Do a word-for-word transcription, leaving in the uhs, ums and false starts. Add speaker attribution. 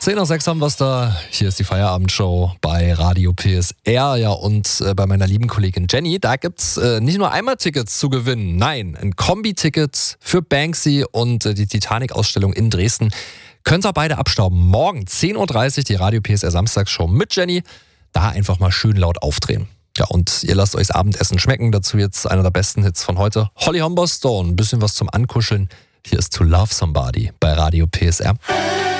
Speaker 1: zehn Uhr sechs haben wir es da. Hier ist die Feierabendshow bei Radio P S R. Ja, und äh, bei meiner lieben Kollegin Jenny, da gibt's äh, nicht nur einmal Tickets zu gewinnen. Nein, ein Kombi-Ticket für Banksy und äh, die Titanic-Ausstellung in Dresden. Könnt ihr beide abstauben. Morgen zehn Uhr dreißig die Radio P S R Samstagsshow mit Jenny. Da einfach mal schön laut aufdrehen. Ja, und ihr lasst euch das Abendessen schmecken. Dazu jetzt einer der besten Hits von heute. Holly Humberstone, ein bisschen was zum Ankuscheln. Hier ist To Love Somebody bei Radio P S R.